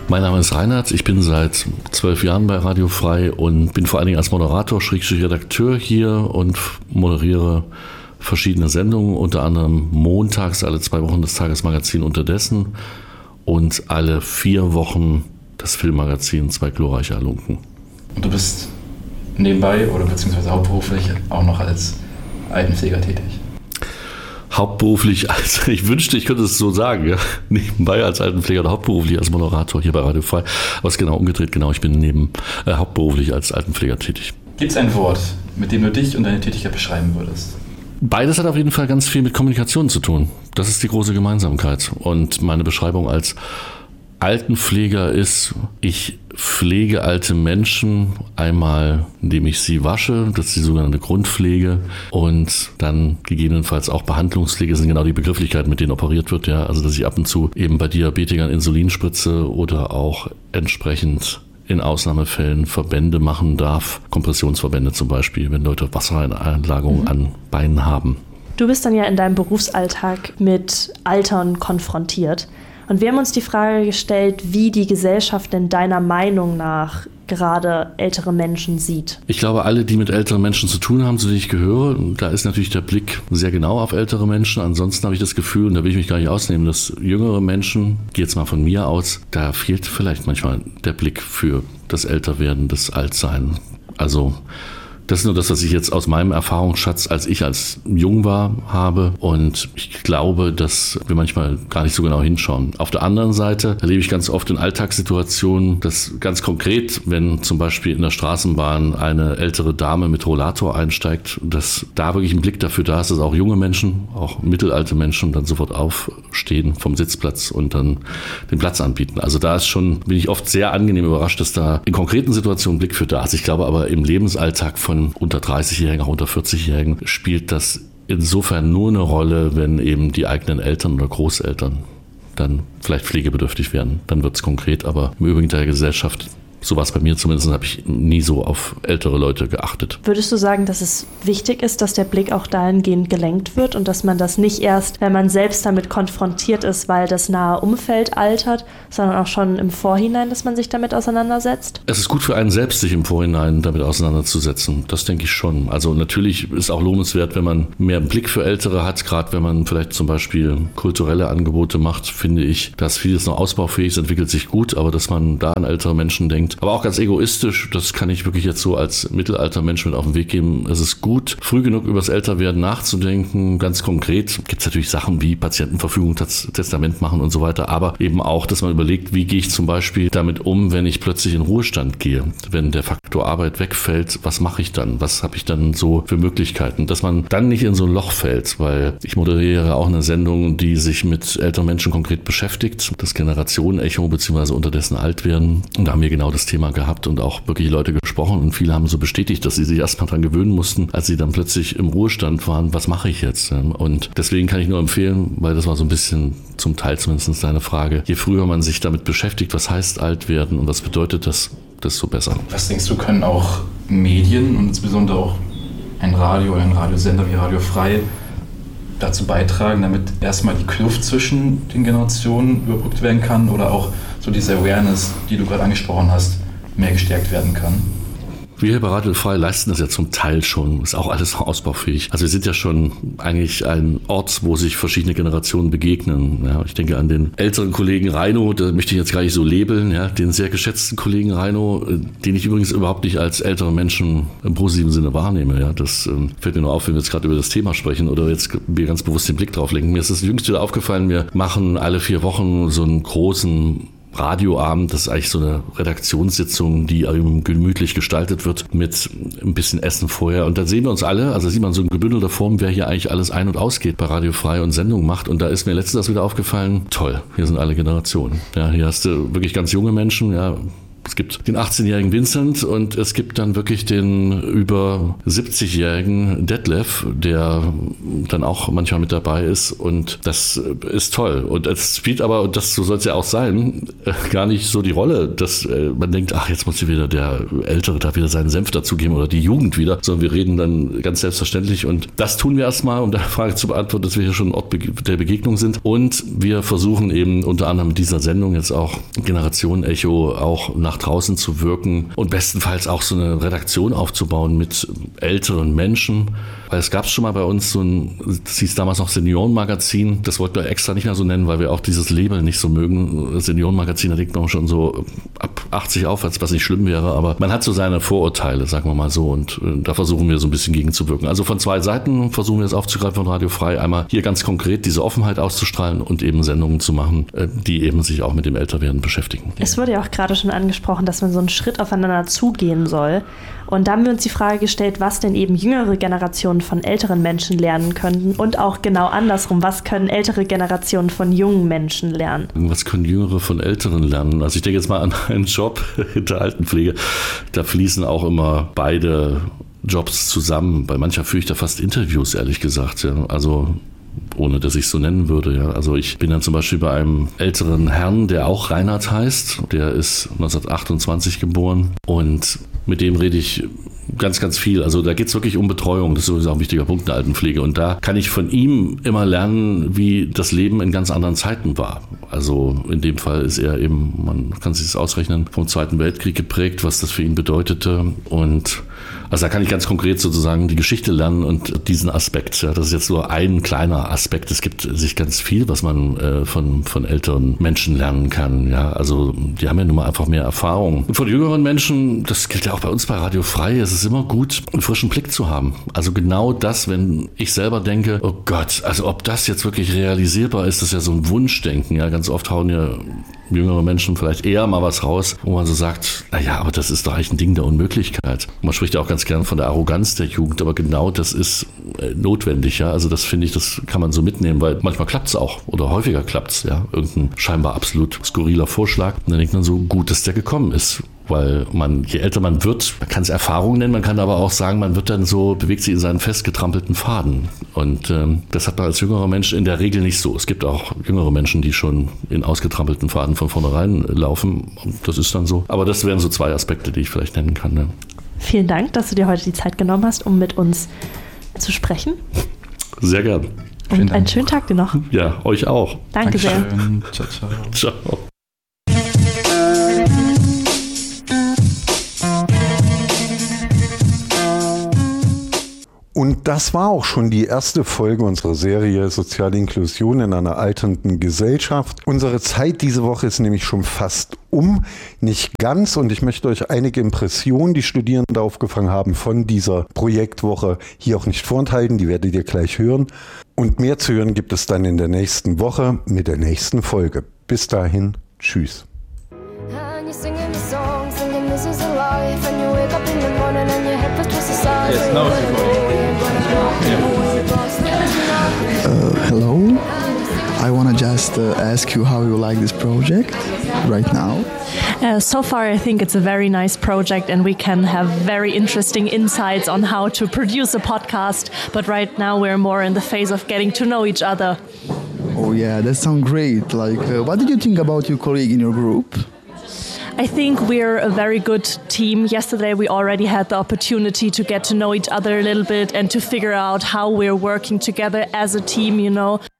Mein Name ist Reinhard, ich bin seit 12 Jahren bei Radio Frei und bin vor allen Dingen als Moderator, Redakteur hier und moderiere verschiedene Sendungen, unter anderem montags alle 2 Wochen das Tagesmagazin Unterdessen und alle 4 Wochen das Filmmagazin Zwei glorreiche Halunken. Und du bist nebenbei oder beziehungsweise hauptberuflich auch noch als Altenpfleger tätig? Hauptberuflich als, ich wünschte, ich könnte es so sagen, ja, nebenbei als Altenpfleger oder hauptberuflich als Moderator hier bei Radio Frei. Aber es ist genau umgedreht, ich bin hauptberuflich als Altenpfleger tätig. Gibt es ein Wort, mit dem du dich und deine Tätigkeit beschreiben würdest? Beides hat auf jeden Fall ganz viel mit Kommunikation zu tun. Das ist die große Gemeinsamkeit. Und meine Beschreibung als Altenpfleger ist, ich pflege alte Menschen einmal, indem ich sie wasche, das ist die sogenannte Grundpflege, und dann gegebenenfalls auch Behandlungspflege, sind genau die Begrifflichkeiten, mit denen operiert wird, ja, also dass ich ab und zu eben bei Diabetikern Insulin spritze oder auch entsprechend in Ausnahmefällen Verbände machen darf, Kompressionsverbände zum Beispiel, wenn Leute Wassereinlagerungen an Beinen haben. Du bist dann ja in deinem Berufsalltag mit Altern konfrontiert. Und wir haben uns die Frage gestellt, wie die Gesellschaft denn deiner Meinung nach gerade ältere Menschen sieht. Ich glaube, alle, die mit älteren Menschen zu tun haben, zu denen ich gehöre, da ist natürlich der Blick sehr genau auf ältere Menschen. Ansonsten habe ich das Gefühl, und da will ich mich gar nicht ausnehmen, dass jüngere Menschen, ich gehe jetzt mal von mir aus, da fehlt vielleicht manchmal der Blick für das Älterwerden, das Altsein. Also das ist nur das, was ich jetzt aus meinem Erfahrungsschatz, als ich als jung war, habe. Und ich glaube, dass wir manchmal gar nicht so genau hinschauen. Auf der anderen Seite erlebe ich ganz oft in Alltagssituationen, dass ganz konkret, wenn zum Beispiel in der Straßenbahn eine ältere Dame mit Rollator einsteigt, dass da wirklich ein Blick dafür da ist, dass auch junge Menschen, auch mittelalte Menschen dann sofort aufstehen vom Sitzplatz und dann den Platz anbieten. Also da ist schon, bin ich oft sehr angenehm überrascht, dass da in konkreten Situationen ein Blick für da ist. Ich glaube aber im Lebensalltag von unter 30-Jährigen, auch unter 40-Jährigen spielt das insofern nur eine Rolle, wenn eben die eigenen Eltern oder Großeltern dann vielleicht pflegebedürftig werden. Dann wird es konkret, aber im Übrigen der Gesellschaft, so war es bei mir zumindest, habe ich nie so auf ältere Leute geachtet. Würdest du sagen, dass es wichtig ist, dass der Blick auch dahingehend gelenkt wird und dass man das nicht erst, wenn man selbst damit konfrontiert ist, weil das nahe Umfeld altert, sondern auch schon im Vorhinein, dass man sich damit auseinandersetzt? Es ist gut für einen selbst, sich im Vorhinein damit auseinanderzusetzen. Das denke ich schon. Also natürlich ist auch lohnenswert, wenn man mehr Blick für Ältere hat, gerade wenn man vielleicht zum Beispiel kulturelle Angebote macht, finde ich, dass vieles noch ausbaufähig ist, entwickelt sich gut, aber dass man da an ältere Menschen denkt. Aber auch ganz egoistisch, das kann ich wirklich jetzt so als Mittelalter-Mensch mit auf den Weg geben. Es ist gut, früh genug über das Älterwerden nachzudenken. Ganz konkret gibt es natürlich Sachen wie Patientenverfügung, Testament machen und so weiter, aber eben auch, dass man überlegt, wie gehe ich zum Beispiel damit um, wenn ich plötzlich in Ruhestand gehe, wenn der Faktor Arbeit wegfällt, was mache ich dann? Was habe ich dann so für Möglichkeiten? Dass man dann nicht in so ein Loch fällt, weil ich moderiere auch eine Sendung, die sich mit älteren Menschen konkret beschäftigt, das Generationenecho bzw. unterdessen alt werden. Und da haben wir genau das Thema gehabt und auch wirklich Leute gesprochen und viele haben so bestätigt, dass sie sich erstmal dran gewöhnen mussten, als sie dann plötzlich im Ruhestand waren, was mache ich jetzt? Und deswegen kann ich nur empfehlen, weil das war so ein bisschen zum Teil zumindest deine Frage, je früher man sich damit beschäftigt, was heißt alt werden und was bedeutet das, desto besser. Was denkst du, können auch Medien und insbesondere auch ein Radio oder ein Radiosender wie Radio Frei dazu beitragen, damit erstmal die Kluft zwischen den Generationen überbrückt werden kann oder auch so diese Awareness, die du gerade angesprochen hast, mehr gestärkt werden kann? Wir hier bei Radio Frei leisten das ja zum Teil schon, ist auch alles ausbaufähig. Also wir sind ja schon eigentlich ein Ort, wo sich verschiedene Generationen begegnen. Ja, ich denke an den älteren Kollegen Reino, da möchte ich jetzt gar nicht so labeln, ja, den sehr geschätzten Kollegen Reino, den ich übrigens überhaupt nicht als älteren Menschen im positiven Sinne wahrnehme. Ja, das fällt mir nur auf, wenn wir jetzt gerade über das Thema sprechen oder jetzt wir ganz bewusst den Blick drauf lenken. Mir ist das jüngste aufgefallen, wir machen alle 4 Wochen so einen großen Radioabend, das ist eigentlich so eine Redaktionssitzung, die gemütlich gestaltet wird mit ein bisschen Essen vorher. Und da sehen wir uns alle, also sieht man so in gebündelter Form, wer hier eigentlich alles ein- und ausgeht bei Radio Frei und Sendungen macht. Und da ist mir letztens wieder aufgefallen, toll, hier sind alle Generationen. Ja, hier hast du wirklich ganz junge Menschen, ja, Es gibt den 18-jährigen Vincent und es gibt dann wirklich den über 70-jährigen Detlef, der dann auch manchmal mit dabei ist und das ist toll. Und es spielt aber, und das so soll es ja auch sein, gar nicht so die Rolle, dass man denkt, ach, jetzt muss wieder der Ältere da wieder seinen Senf dazugeben oder die Jugend wieder, sondern wir reden dann ganz selbstverständlich und das tun wir erstmal, um deine Frage zu beantworten, dass wir hier schon Ort der Begegnung sind und wir versuchen eben unter anderem mit dieser Sendung jetzt auch Generationen-Echo auch nach draußen zu wirken und bestenfalls auch so eine Redaktion aufzubauen mit älteren Menschen. Weil es gab schon mal bei uns so das hieß damals noch Seniorenmagazin, das wollten wir extra nicht mehr so nennen, weil wir auch dieses Label nicht so mögen. Seniorenmagazin, da liegt man schon so ab 80 aufwärts, was nicht schlimm wäre, aber man hat so seine Vorurteile, sagen wir mal so, und da versuchen wir so ein bisschen gegenzuwirken. Also von zwei Seiten versuchen wir es aufzugreifen von Radio Frei, einmal hier ganz konkret diese Offenheit auszustrahlen und eben Sendungen zu machen, die eben sich auch mit dem Älterwerden beschäftigen. Es wurde ja auch gerade schon angesprochen, dass man so einen Schritt aufeinander zugehen soll. Und da haben wir uns die Frage gestellt, was denn eben jüngere Generationen von älteren Menschen lernen könnten und auch genau andersrum, was können ältere Generationen von jungen Menschen lernen? Was können Jüngere von Älteren lernen? Also ich denke jetzt mal an einen Job in der Altenpflege. Da fließen auch immer beide Jobs zusammen. Bei mancher führe ich da fast Interviews, ehrlich gesagt. Ja. Also ohne dass ich es so nennen würde. Ja. Also ich bin dann zum Beispiel bei einem älteren Herrn, der auch Reinhard heißt. Der ist 1928 geboren und mit dem rede ich ganz, ganz viel. Also da geht es wirklich um Betreuung. Das ist sowieso auch ein wichtiger Punkt in der Altenpflege. Und da kann ich von ihm immer lernen, wie das Leben in ganz anderen Zeiten war. Also in dem Fall ist er eben, man kann sich das ausrechnen, vom Zweiten Weltkrieg geprägt, was das für ihn bedeutete. Und also da kann ich ganz konkret sozusagen die Geschichte lernen und diesen Aspekt. Ja, das ist jetzt nur ein kleiner Aspekt. Es gibt sich ganz viel, was man von älteren Menschen lernen kann. Ja, also die haben ja nun mal einfach mehr Erfahrung. Und von jüngeren Menschen, das gilt ja auch bei uns bei Radio Frei, es ist immer gut, einen frischen Blick zu haben. Also genau das, wenn ich selber denke, oh Gott, also ob das jetzt wirklich realisierbar ist, das ist ja so ein Wunschdenken. Ja, ganz oft hauen ja jüngere Menschen vielleicht eher mal was raus, wo man so sagt, naja, aber das ist doch eigentlich ein Ding der Unmöglichkeit. Man spricht ja auch ganz gern von der Arroganz der Jugend, aber genau das ist notwendig, ja. Also das finde ich, das kann man so mitnehmen, weil manchmal klappt es auch oder häufiger klappt es, ja. Irgendein scheinbar absolut skurriler Vorschlag. Und dann denkt man so, gut, dass der gekommen ist. Weil je älter man wird, man kann es Erfahrung nennen, man kann aber auch sagen, man wird dann so, bewegt sich in seinen festgetrampelten Faden. Und das hat man als jüngerer Mensch in der Regel nicht so. Es gibt auch jüngere Menschen, die schon in ausgetrampelten Faden von vornherein laufen. Das ist dann so. Aber das wären so zwei Aspekte, die ich vielleicht nennen kann. Ne? Vielen Dank, dass du dir heute die Zeit genommen hast, um mit uns zu sprechen. Sehr gern. Und einen schönen Tag dir noch. Ja, euch auch. Danke sehr. Ciao, ciao. Ciao. Und das war auch schon die erste Folge unserer Serie Soziale Inklusion in einer alternden Gesellschaft. Unsere Zeit diese Woche ist nämlich schon fast nicht ganz. Und ich möchte euch einige Impressionen, die Studierende aufgefangen haben von dieser Projektwoche, hier auch nicht vorenthalten. Die werdet ihr gleich hören. Und mehr zu hören gibt es dann in der nächsten Woche mit der nächsten Folge. Bis dahin, tschüss. Yes, now it's recording. Hello. I want to just ask you how you like this project right now. So far, I think it's a very nice project and we can have very interesting insights on how to produce a podcast. But right now, we're more in the phase of getting to know each other. Oh yeah, that sounds great. Like, what did you think about your colleague in your group? I think we're a very good team. Yesterday we already had the opportunity to get to know each other a little bit and to figure out how we're working together as a team, you know.